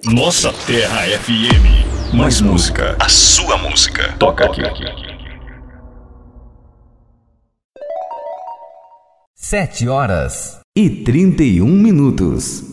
Nossa Terra FM. Mais música. A sua música. Toca aqui. 7h31.